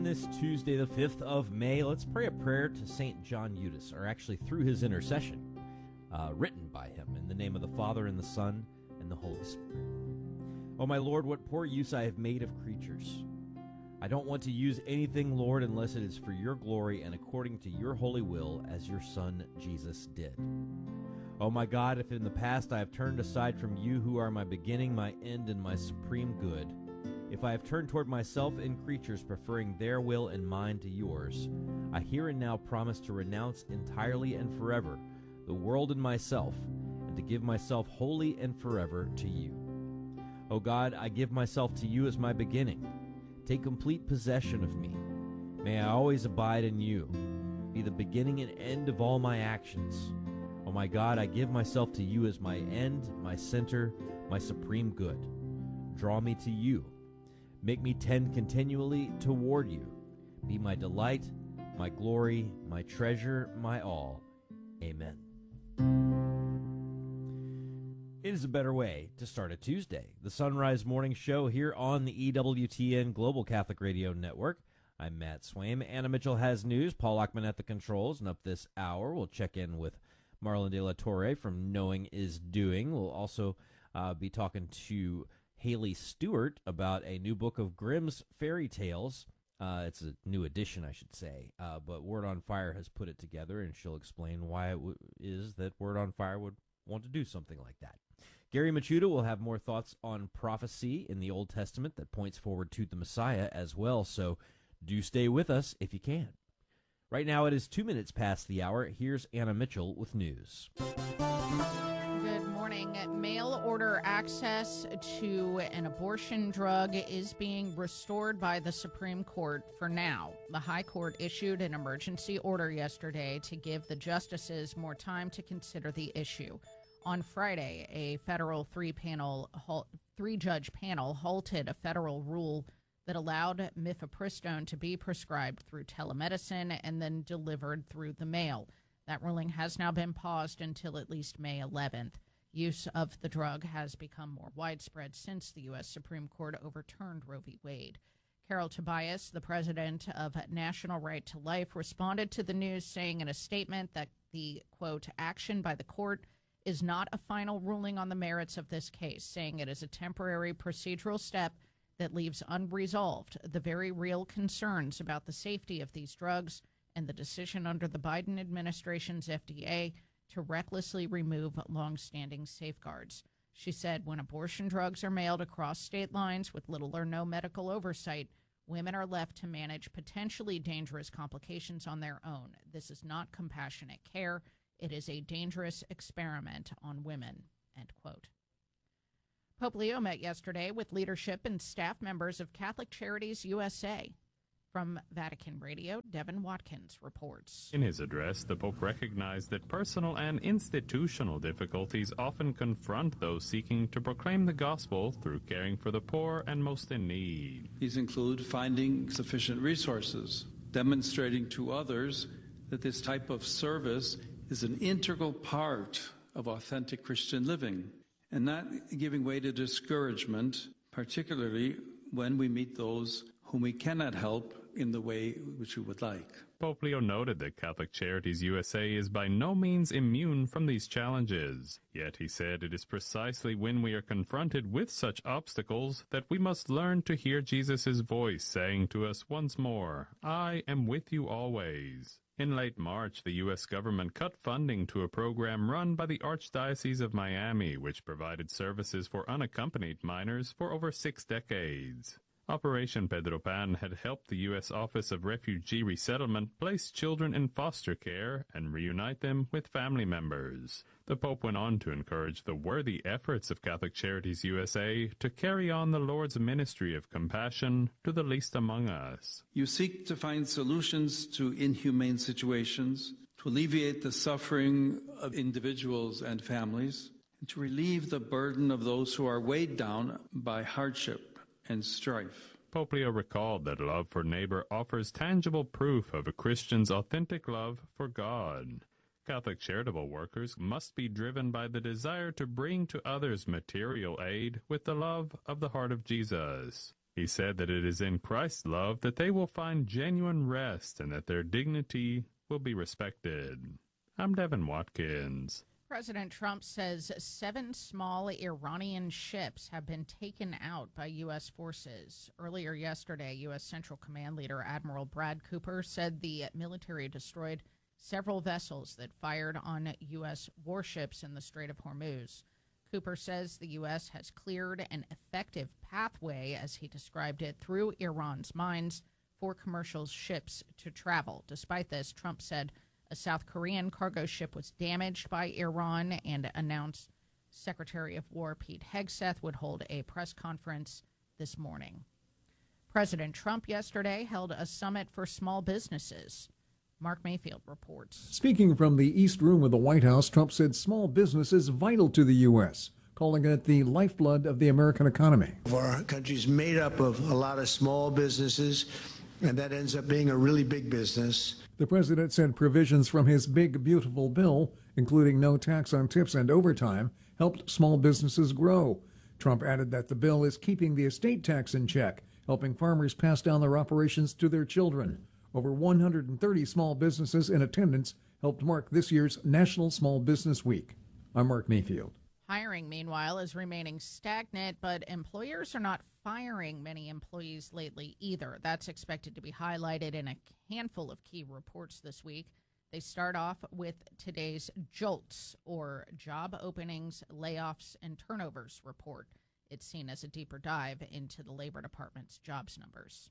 This Tuesday, the 5th of May, let's pray a prayer to St. John Eudes, or actually through his intercession, written by him, in the name of the Father, and the Son, and the Holy Spirit. O my Lord, what poor use I have made of creatures. I don't want to use anything, Lord, unless it is for your glory and according to your holy will, as your Son Jesus did. O my God, if in the past I have turned aside from you, who are my beginning, my end, and my supreme good, if I have turned toward myself in creatures, preferring their will and mine to yours, I here and now promise to renounce entirely and forever the world and myself, and to give myself wholly and forever to you. O God, I give myself to you as my beginning. Take complete possession of me. May I always abide in you, be the beginning and end of all my actions. O my God, I give myself to you as my end, my center, my supreme good. Draw me to you. Make me tend continually toward you. Be my delight, my glory, my treasure, my all. Amen. It is a better way to start a Tuesday. The Sunrise Morning Show here on the EWTN Global Catholic Radio Network. I'm Matt Swaim. Anna Mitchell has news. Paul Ackman at the controls. And up this hour, we'll check in with Marlon De La Torre from Knowing is Doing. We'll also be talking to Haley Stewart about a new book of Grimm's fairy tales. It's a new edition, I should say, but Word on Fire has put it together, and she'll explain why it is that Word on Fire would want to do something like that. Gary Machuda will have more thoughts on prophecy in the Old Testament that points forward to the Messiah as well, so do stay with us if you can. Right now it is 2 minutes past the hour. Here's Anna Mitchell with news. Good morning. Mail order access to an abortion drug is being restored by the Supreme Court for now. The High Court issued an emergency order yesterday to give the justices more time to consider the issue. On Friday, a federal three-judge panel halted a federal rule that allowed mifepristone to be prescribed through telemedicine and then delivered through the mail. That ruling has now been paused until at least May 11th. Use of the drug has become more widespread since the U.S. Supreme Court overturned Roe v. Wade. Carol Tobias, the president of National Right to Life, responded to the news saying in a statement that the, quote, action by the court is not a final ruling on the merits of this case, saying it is a temporary procedural step that leaves unresolved the very real concerns about the safety of these drugs and the decision under the Biden administration's FDA to recklessly remove longstanding safeguards. She said when abortion drugs are mailed across state lines with little or no medical oversight, women are left to manage potentially dangerous complications on their own. This is not compassionate care. It is a dangerous experiment on women, end quote. Pope Leo met yesterday with leadership and staff members of Catholic Charities USA. From Vatican Radio, Devin Watkins reports. In his address, the Pope recognized that personal and institutional difficulties often confront those seeking to proclaim the gospel through caring for the poor and most in need. These include finding sufficient resources, demonstrating to others that this type of service is an integral part of authentic Christian living, and not giving way to discouragement, particularly when we meet those whom we cannot help in the way which we would like. Pope Leo noted that Catholic Charities USA is by no means immune from these challenges. Yet he said it is precisely when we are confronted with such obstacles that we must learn to hear Jesus' voice saying to us once more, I am with you always. In late March, the U.S. government cut funding to a program run by the Archdiocese of Miami, which provided services for unaccompanied minors for over 6 decades. Operation Pedro Pan had helped the U.S. Office of Refugee Resettlement place children in foster care and reunite them with family members. The Pope went on to encourage the worthy efforts of Catholic Charities USA to carry on the Lord's ministry of compassion to the least among us. You seek to find solutions to inhumane situations, to alleviate the suffering of individuals and families, and to relieve the burden of those who are weighed down by hardship and strife. Pope Leo recalled that love for neighbor offers tangible proof of a Christian's authentic love for God. Catholic charitable workers must be driven by the desire to bring to others material aid with the love of the heart of Jesus. He said that it is in Christ's love that they will find genuine rest and that their dignity will be respected. I'm Devin Watkins. President Trump says 7 small Iranian ships have been taken out by U.S. forces. Earlier yesterday, U.S. Central Command leader Admiral Brad Cooper said the military destroyed several vessels that fired on U.S. warships in the Strait of Hormuz. Cooper says the U.S. has cleared an effective pathway, as he described it, through Iran's mines for commercial ships to travel. Despite this, Trump said a South Korean cargo ship was damaged by Iran and announced Secretary of War Pete Hegseth would hold a press conference this morning. President Trump yesterday held a summit for small businesses. Mark Mayfield reports. Speaking from the East Room of the White House, Trump said small business is vital to the U.S., calling it the lifeblood of the American economy. Our country's made up of a lot of small businesses, and that ends up being a really big business. The president said provisions from his big, beautiful bill, including no tax on tips and overtime, helped small businesses grow. Trump added that the bill is keeping the estate tax in check, helping farmers pass down their operations to their children. Over 130 small businesses in attendance helped mark this year's National Small Business Week. I'm Mark Mayfield. Hiring, meanwhile, is remaining stagnant, but employers are not firing many employees lately either. That's expected to be highlighted in a handful of key reports this week. They start off with today's JOLTS, or Job Openings, Layoffs, and Turnovers report. It's seen as a deeper dive into the Labor Department's jobs numbers.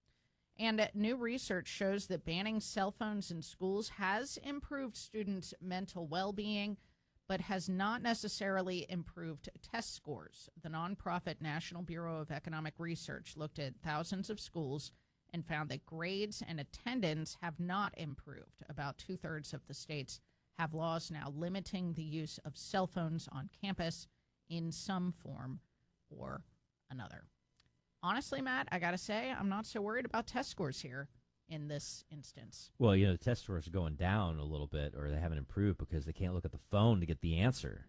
And new research shows that banning cell phones in schools has improved students' mental well-being, but has not necessarily improved test scores. The nonprofit National Bureau of Economic Research looked at thousands of schools and found that grades and attendance have not improved. About 2/3 of the states have laws now limiting the use of cell phones on campus in some form or another. Honestly, Matt, I got to say, I'm not so worried about test scores here in this instance. Well, the test scores are going down a little bit, or they haven't improved because they can't look at the phone to get the answer.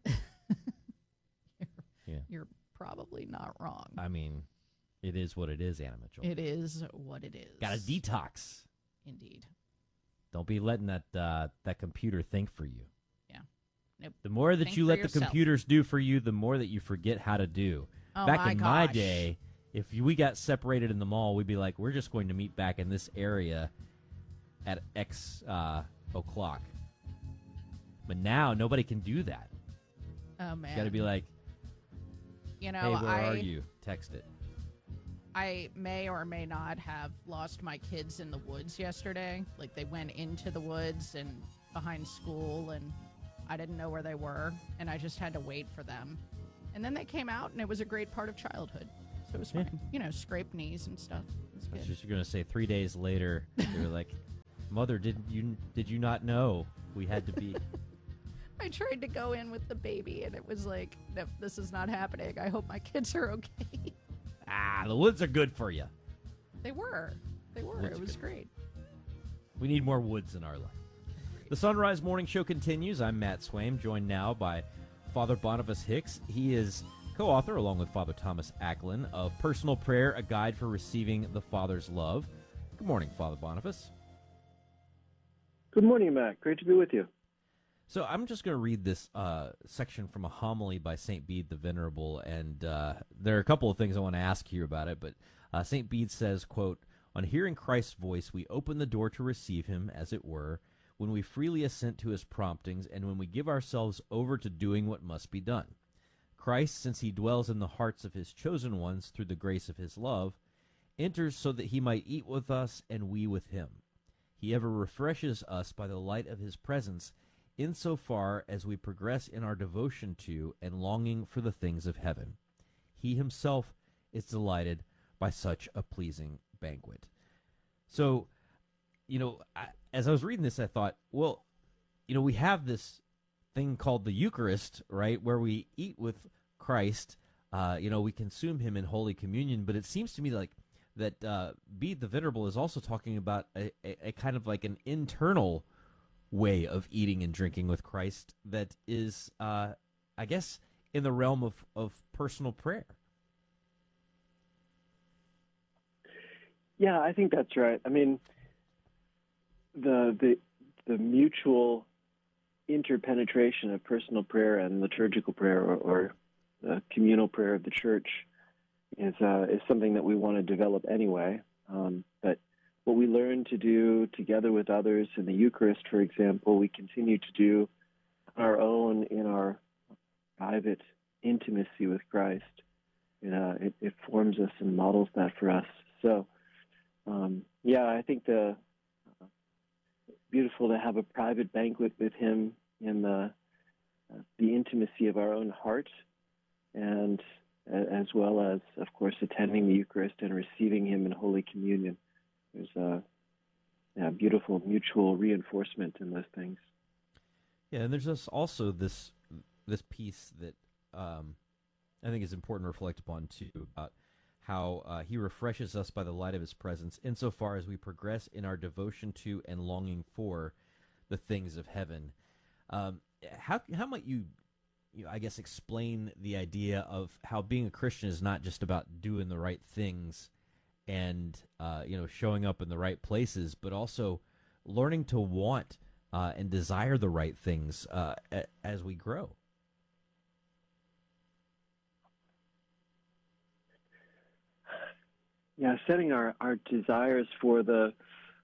You're probably not wrong. I mean, it is what it is, Anna Mitchell. It is what it is. Got to detox. Indeed. Don't be letting that computer think for you. Yeah. Nope. The more that Think you for let yourself. the computers do for you, the more that you forget how to do. Oh, Back my in my gosh. day, if we got separated in the mall, we'd be like, we're just going to meet back in this area at X o'clock. But now nobody can do that. Oh, man. You got to be like, You know, hey, where are you? Text it. I may or may not have lost my kids in the woods yesterday. Like, they went into the woods and behind school, and I didn't know where they were, and I just had to wait for them. And then they came out, and it was a great part of childhood. So it was fine. You know, scraped knees and stuff. It was I was good. just going to say 3 days later, they were like, Mother, did you not know we had to be... I tried to go in with the baby, and it was like, no, this is not happening. I hope my kids are okay. The woods are good for you. They were. Woods It was good. great. We need more woods in our life. The Sunrise Morning Show continues. I'm Matt Swaim, joined now by Father Boniface Hicks. He is co-author, along with Father Thomas Acklin, of Personal Prayer, a Guide for Receiving the Father's Love. Good morning, Father Boniface. Good morning, Matt. Great to be with you. So I'm just going to read this section from a homily by St. Bede the Venerable, and there are a couple of things I want to ask you about it, but St. Bede says, quote, "On hearing Christ's voice, we open the door to receive him, as it were, when we freely assent to his promptings, and when we give ourselves over to doing what must be done. Christ, since he dwells in the hearts of his chosen ones through the grace of his love, enters so that he might eat with us and we with him. He ever refreshes us by the light of his presence, insofar as we progress in our devotion to and longing for the things of heaven. He himself is delighted by such a pleasing banquet." So, as I was reading this, I thought, well, we have this thing called the Eucharist, right, where we eat with Christ. We consume him in Holy Communion, but it seems to me like that Bede the Venerable is also talking about a kind of like an internal way of eating and drinking with Christ that is, I guess, in the realm of personal prayer. Yeah, I think that's right. I mean, the mutual interpenetration of personal prayer and liturgical prayer, or the communal prayer of the church, is something that we want to develop anyway. But what we learn to do together with others in the Eucharist, for example, we continue to do on our own in our private intimacy with Christ. It forms us and models that for us. So, I think beautiful to have a private banquet with him in the intimacy of our own heart, and as well as, of course, attending the Eucharist and receiving him in Holy Communion. There's a beautiful mutual reinforcement in those things. Yeah, and there's also this piece that I think is important to reflect upon too, about how he refreshes us by the light of his presence insofar as we progress in our devotion to and longing for the things of heaven. How might you I guess, explain the idea of how being a Christian is not just about doing the right things and showing up in the right places, but also learning to want and desire the right things as we grow? Yeah, setting our desires for the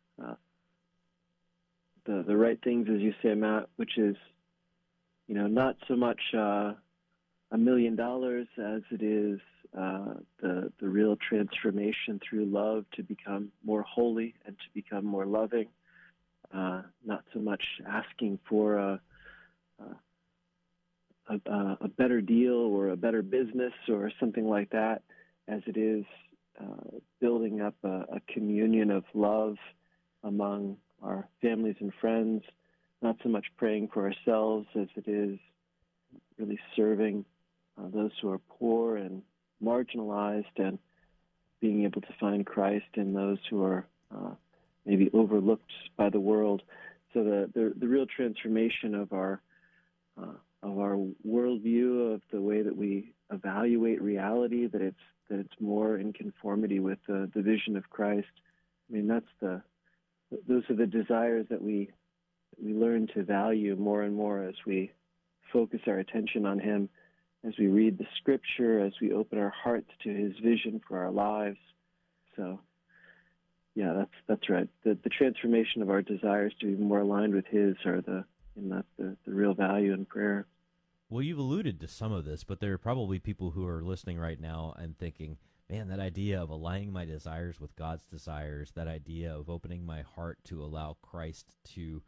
right things, as you say, Matt, which is, not so much $1 million as it is the real transformation through love to become more holy and to become more loving. Not so much asking for a better deal or a better business or something like that, as it is building up a communion of love among our families and friends, not so much praying for ourselves as it is really serving those who are poor and marginalized, and being able to find Christ in those who are maybe overlooked by the world. So the real transformation of our worldview, of the way that we evaluate reality, that it's more in conformity with the vision of Christ. I mean, those are the desires that we learn to value more and more as we focus our attention on him, as we read the scripture, as we open our hearts to his vision for our lives. So, yeah, that's right. The transformation of our desires to be more aligned with his that's the real value in prayer. Well, you've alluded to some of this, but there are probably people who are listening right now and thinking, man, that idea of aligning my desires with God's desires, that idea of opening my heart to allow Christ to,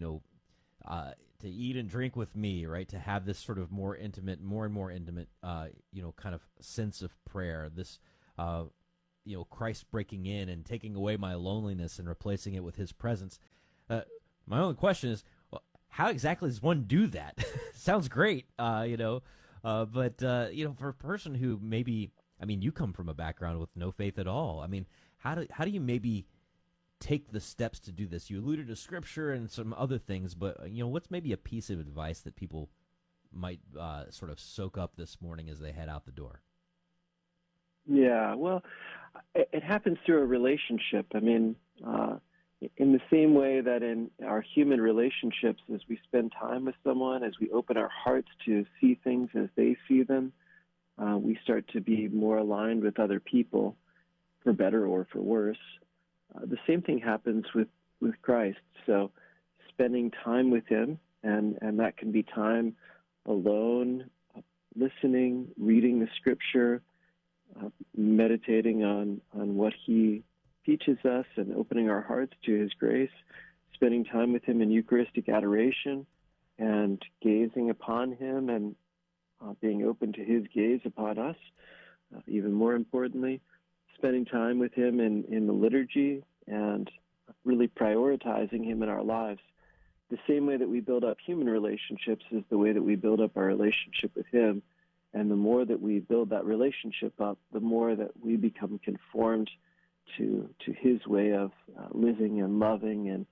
to eat and drink with me, right? To have this sort of more and more intimate, kind of sense of prayer, this, Christ breaking in and taking away my loneliness and replacing it with his presence. My only question is, how exactly does one do that? Sounds great, but for a person who maybe, you come from a background with no faith at all. How do you maybe take the steps to do this? You alluded to scripture and some other things, but what's maybe a piece of advice that people might sort of soak up this morning as they head out the door? Yeah, well, it happens through a relationship. In the same way that in our human relationships, as we spend time with someone, as we open our hearts to see things as they see them, we start to be more aligned with other people, for better or for worse. The same thing happens with Christ. So spending time with him, and that can be time alone, listening, reading the scripture, meditating on what he teaches us and opening our hearts to his grace, spending time with him in Eucharistic adoration and gazing upon him and being open to his gaze upon us. Even more importantly, spending time with him in the liturgy and really prioritizing him in our lives. The same way that we build up human relationships is the way that we build up our relationship with him. And the more that we build that relationship up, the more that we become conformed to his way of living and loving and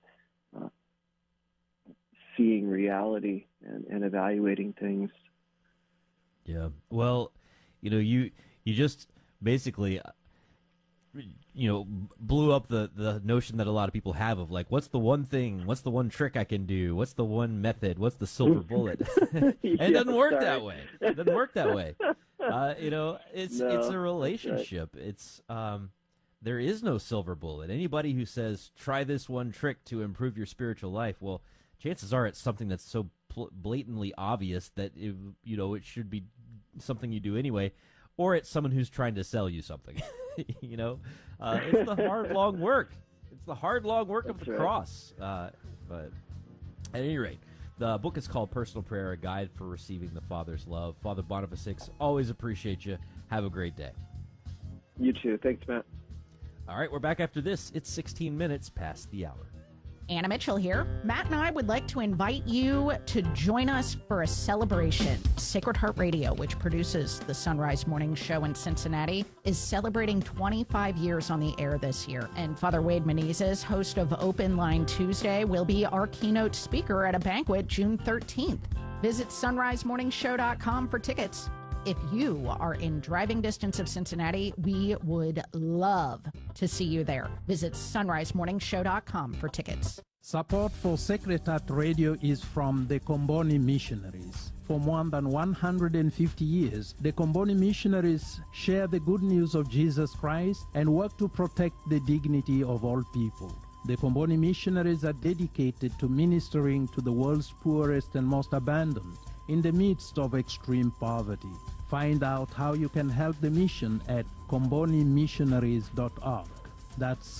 seeing reality and evaluating things. Yeah. Well, you just basically blew up the notion that a lot of people have of like, what's the one thing, what's the one trick I can do, what's the one method, what's the silver bullet? It doesn't work that way. It doesn't work that way. It's a relationship. Right. It's there is no silver bullet. Anybody who says try this one trick to improve your spiritual life, well, chances are it's something that's so blatantly obvious that it should be something you do anyway, or it's someone who's trying to sell you something. It's the hard, long work. It's the hard, long work of the cross. But at any rate, the book is called Personal Prayer, A Guide for Receiving the Father's Love. Father Boniface Hicks, always appreciate you. Have a great day. You too. Thanks, Matt. All right, we're back after this. It's 16 minutes past the hour. Anna Mitchell here. Matt and I would like to invite you to join us for a celebration. Sacred Heart Radio, which produces the Sunrise Morning Show in Cincinnati, is celebrating 25 years on the air this year. And Father Wade Menezes, host of Open Line Tuesday, will be our keynote speaker at a banquet June 13th. Visit sunrisemorningshow.com for tickets. If you are in driving distance of Cincinnati, we would love to see you there. Visit sunrisemorningshow.com for tickets. Support for Sacred Heart Radio is from the Comboni Missionaries. For more than 150 years, the Comboni Missionaries share the good news of Jesus Christ and work to protect the dignity of all people. The Comboni Missionaries are dedicated to ministering to the world's poorest and most abandoned in the midst of extreme poverty. Find out how you can help the mission at combonimissionaries.org. That's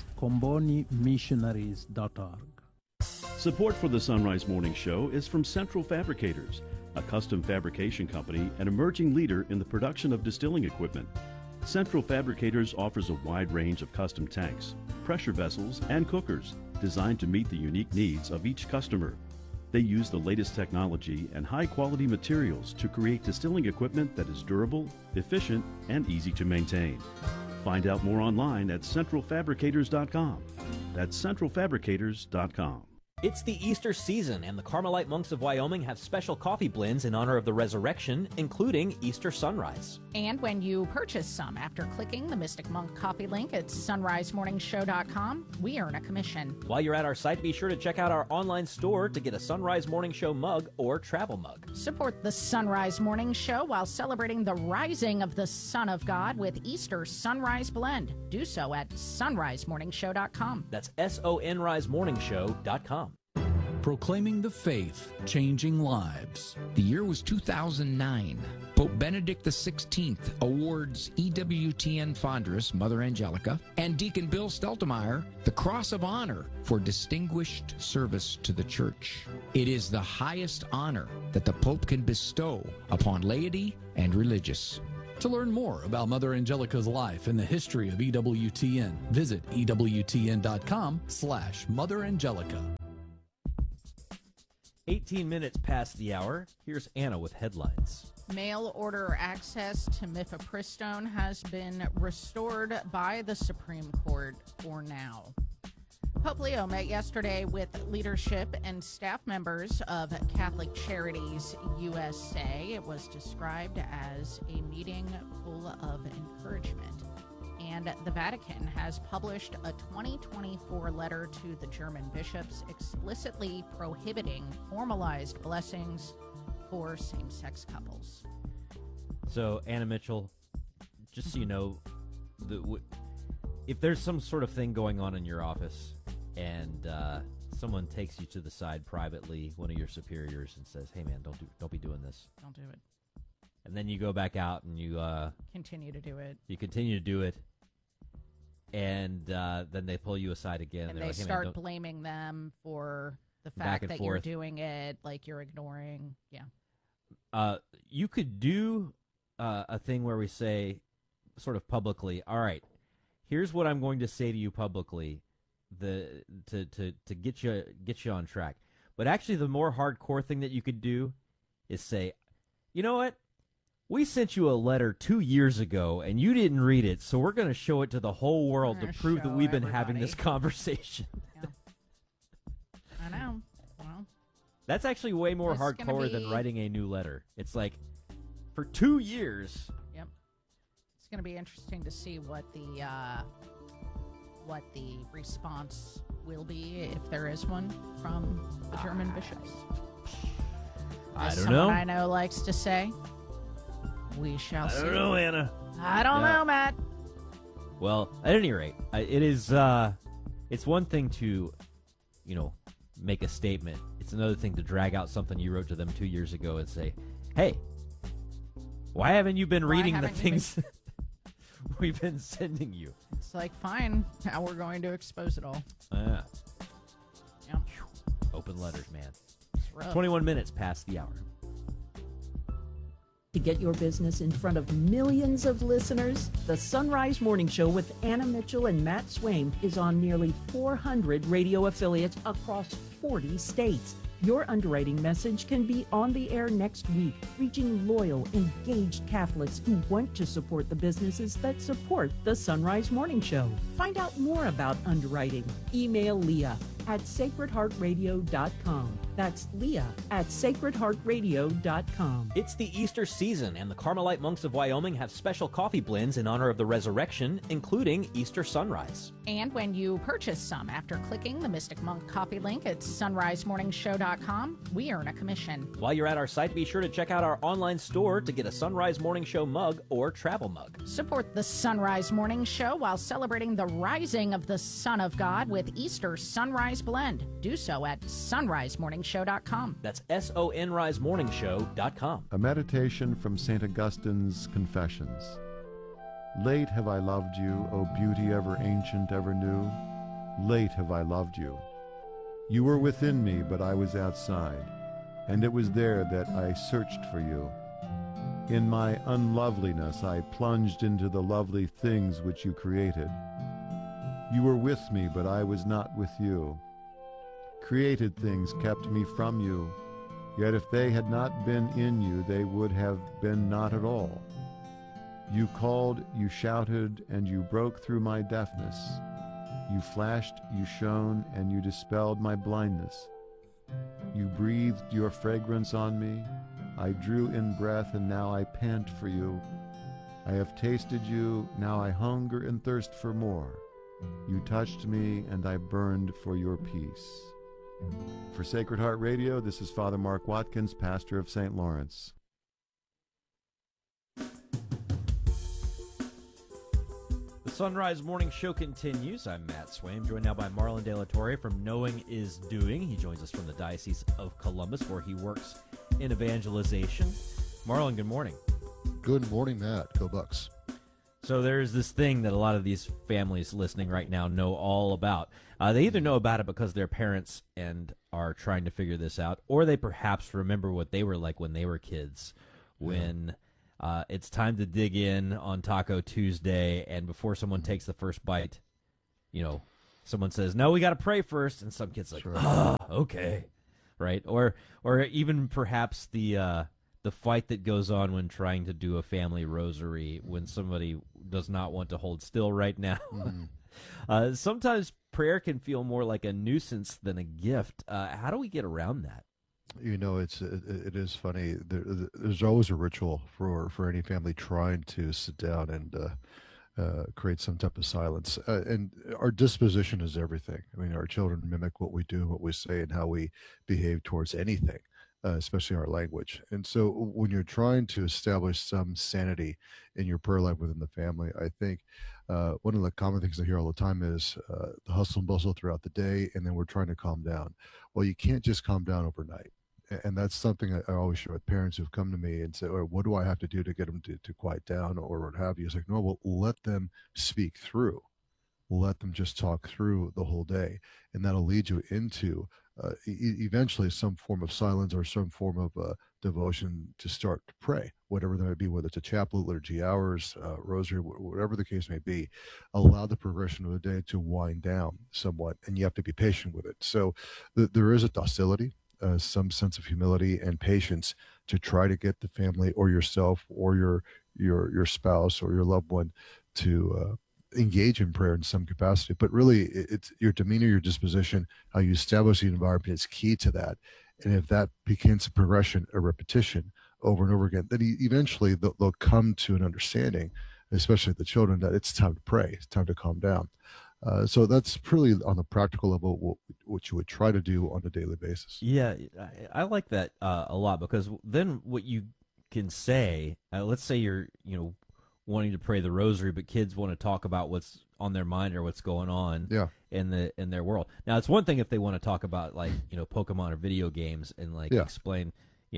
combonimissionaries.org. Support for the Sunrise Morning Show is from Central Fabricators, a custom fabrication company and emerging leader in the production of distilling equipment. Central Fabricators offers a wide range of custom tanks, pressure vessels, and cookers designed to meet the unique needs of each customer. They use the latest technology and high-quality materials to create distilling equipment that is durable, efficient, and easy to maintain. Find out more online at centralfabricators.com. That's centralfabricators.com. It's the Easter season, and the Carmelite monks of Wyoming have special coffee blends in honor of the resurrection, including Easter Sunrise. And when you purchase some after clicking the Mystic Monk coffee link at sunrisemorningshow.com, we earn a commission. While you're at our site, be sure to check out our online store to get a Sunrise Morning Show mug or travel mug. Support the Sunrise Morning Show while celebrating the rising of the Son of God with Easter Sunrise Blend. Do so at sunrisemorningshow.com. That's sonrisemorningshow.com. Proclaiming the faith, changing lives. The year was 2009. Pope Benedict XVI awards EWTN Fondress, Mother Angelica, and Deacon Bill Steltemeyer the Cross of Honor for distinguished service to the Church. It is the highest honor that the Pope can bestow upon laity and religious. To learn more about Mother Angelica's life and the history of EWTN, visit EWTN.com/Mother Angelica. 18 minutes past the hour. Here's Anna with headlines. Mail order access to mifepristone has been restored by the Supreme Court for now. Pope Leo met yesterday with leadership and staff members of Catholic Charities USA. It was described as a meeting full of encouragement. And the Vatican has published a 2024 letter to the German bishops explicitly prohibiting formalized blessings for same-sex couples. So, Anna Mitchell, just so you know, if there's some sort of thing going on in your office and someone takes you to the side privately, one of your superiors, and says, "Hey, man, don't be doing this. Don't do it." And then you go back out and you continue to do it. You continue to do it. And then they pull you aside again. And they like, start hey, blaming them for the fact that you're doing it, like you're ignoring. Yeah. You could do a thing where we say, sort of publicly, all right, here's what I'm going to say to you publicly to get you on track. But actually, the more hardcore thing that you could do is say, you know what? We sent you a letter 2 years ago, and you didn't read it, so we're going to show it to the whole world to prove that we've been having this conversation. Yeah. I know. Well, that's actually way more hardcore than writing a new letter. It's like, for 2 years. Yep. It's going to be interesting to see what the what the response will be, if there is one, from the German bishops. I As don't someone know. I know likes to say, we shall see. I don't know, Anna. I don't know, Matt. Well, at any rate, it is. It's one thing to, make a statement. It's another thing to drag out something you wrote to them 2 years ago and say, "Hey, why haven't you been reading the things we've been sending you?" It's like, fine, now we're going to expose it all. Yeah. Yep. Open letters, man. It's rough. 21 minutes past the hour. To get your business in front of millions of listeners, the Sunrise Morning Show with Anna Mitchell and Matt Swaim is on nearly 400 radio affiliates across 40 states. Your underwriting message can be on the air next week, reaching loyal, engaged Catholics who want to support the businesses that support the Sunrise Morning Show. Find out more about underwriting. Email Leah at sacredheartradio.com. That's Leah at sacredheartradio.com. It's the Easter season, and the Carmelite monks of Wyoming have special coffee blends in honor of the resurrection, including Easter Sunrise. And when you purchase some after clicking the Mystic Monk coffee link at sunrisemorningshow.com, we earn a commission. While you're at our site, be sure to check out our online store to get a Sunrise Morning Show mug or travel mug. Support the Sunrise Morning Show while celebrating the rising of the Son of God with Easter Sunrise Blend. Do so at sunrisemorningshow.com. That's sonrisemorningshow.com. A meditation from St. Augustine's Confessions. Late have I loved you, O beauty ever ancient, ever new. Late have I loved you. You were within me, but I was outside, and it was there that I searched for you. In my unloveliness I plunged into the lovely things which you created. You were with me, but I was not with you. Created things kept me from you, yet if they had not been in you, they would have been not at all. You called, you shouted, and you broke through my deafness. You flashed, you shone, and you dispelled my blindness. You breathed your fragrance on me. I drew in breath, and now I pant for you. I have tasted you, now I hunger and thirst for more. You touched me, and I burned for your peace. For Sacred Heart Radio, this is Father Mark Watkins, pastor of St. Lawrence. The Sunrise Morning Show continues. I'm Matt Swaim, joined now by Marlon De La Torre from Knowing is Doing. He joins us from the Diocese of Columbus, where he works in evangelization. Marlon, good morning. Good morning, Matt. Go Bucks. So there's this thing that a lot of these families listening right now know all about. They either know about it because they're parents and are trying to figure this out, or they perhaps remember what they were like when they were kids, when it's time to dig in on Taco Tuesday, and before someone takes the first bite, someone says, "No, we got to pray first," and some kid's like, "Okay," right? Or even perhaps the fight that goes on when trying to do a family rosary, when somebody does not want to hold still right now. Sometimes prayer can feel more like a nuisance than a gift. How do we get around that? It is funny. There's always a ritual for any family trying to sit down and create some type of silence. And our disposition is everything. I mean, our children mimic what we do, what we say, and how we behave towards anything. Especially our language. And so when you're trying to establish some sanity in your prayer life within the family, I think one of the common things I hear all the time is the hustle and bustle throughout the day, and then we're trying to calm down. Well, you can't just calm down overnight. And that's something I always share with parents who've come to me and say, what do I have to do to get them to quiet down or what have you? It's like, no, well, let them speak through. Let them just talk through the whole day. And that'll lead you into eventually some form of silence or some form of devotion to start to pray, whatever that may be, whether it's a chaplet, liturgy hours, rosary, whatever the case may be. Allow the progression of the day to wind down somewhat, and you have to be patient with it. So there is a docility, some sense of humility and patience to try to get the family or yourself or your spouse or your loved one to engage in prayer in some capacity. But really, it's your demeanor, your disposition, how you establish the environment is key to that. And if that begins a progression, a repetition over and over again, then eventually they'll come to an understanding, especially the children, that it's time to pray, it's time to calm down. So that's really on the practical level what you would try to do on a daily basis. Yeah, I like that a lot, because then what you can say, let's say you're wanting to pray the rosary, but kids want to talk about what's on their mind or what's going on in their world. Now, it's one thing if they want to talk about Pokemon or video games and explain.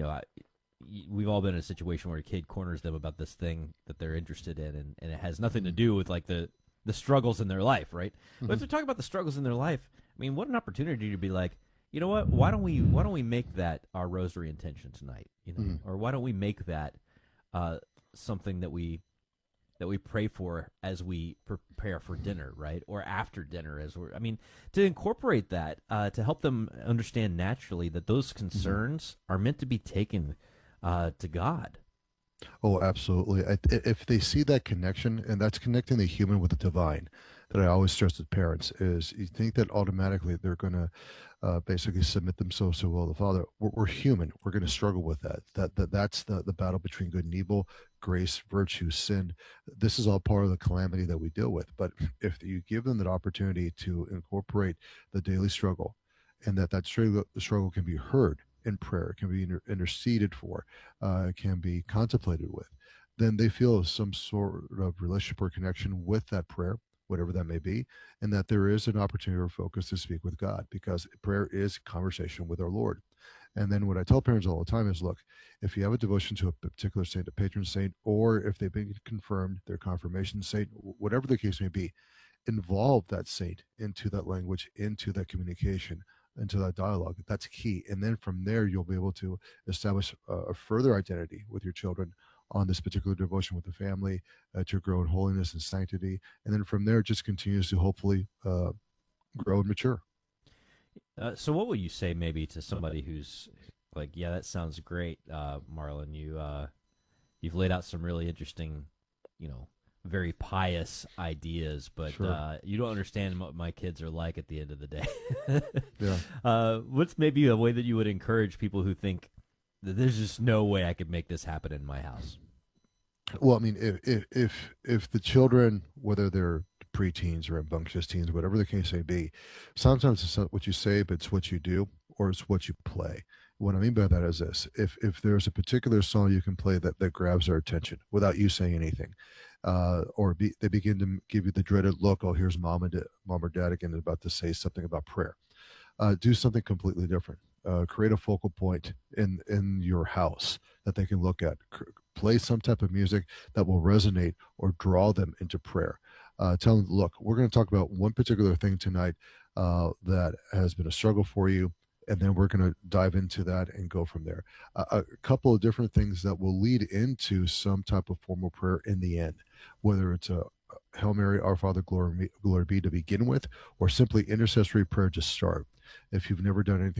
We've all been in a situation where a kid corners them about this thing that they're interested in, and it has nothing to do with the struggles in their life, right? But if they're talking about the struggles in their life, I mean, what an opportunity to be like, you know what? Why don't we make that our rosary intention tonight? Or why don't we make that something that we pray for as we prepare for dinner, right? Or after dinner, to incorporate that to help them understand naturally that those concerns are meant to be taken to God. Oh, absolutely. If they see that connection, and that's connecting the human with the divine, that I always stress to parents, is you think that automatically they're going to basically submit themselves to the will of the Father. We're human. We're going to struggle with that. That's the battle between good and evil, grace, virtue, sin. This is all part of the calamity that we deal with. But if you give them that opportunity to incorporate the daily struggle, and that struggle can be heard in prayer, can be interceded for, can be contemplated with, then they feel some sort of relationship or connection with that prayer, whatever that may be, and that there is an opportunity or focus to speak with God, because prayer is conversation with our Lord. And then what I tell parents all the time is, look, if you have a devotion to a particular saint, a patron saint, or if they've been confirmed, their confirmation saint, whatever the case may be, involve that saint into that language, into that communication, into that dialogue. That's key. And then from there, you'll be able to establish a further identity with your children on this particular devotion with the family, to grow in holiness and sanctity. And then from there, it just continues to hopefully grow and mature. So what would you say maybe to somebody who's like, yeah, that sounds great, Marlon, you've laid out some really interesting, very pious ideas, but Sure. You don't understand what my kids are like at the end of the day. Yeah. What's maybe a way that you would encourage people who think that there's just no way I could make this happen in my house? Well, I mean, if the children, whether they're preteens or rambunctious teens, whatever the case may be, sometimes it's not what you say, but it's what you do, or it's what you play. What I mean by that is this: if there's a particular song you can play that grabs their attention without you saying anything, they begin to give you the dreaded look. Oh, here's mom or dad again about to say something about prayer. Do something completely different. Create a focal point in your house that they can look at. Play some type of music that will resonate or draw them into prayer. Tell them, look, we're going to talk about one particular thing tonight that has been a struggle for you, and then we're going to dive into that and go from there. A couple of different things that will lead into some type of formal prayer in the end, whether it's a Hail Mary, Our Father, glory be to begin with, or simply intercessory prayer to start. If you've never done anything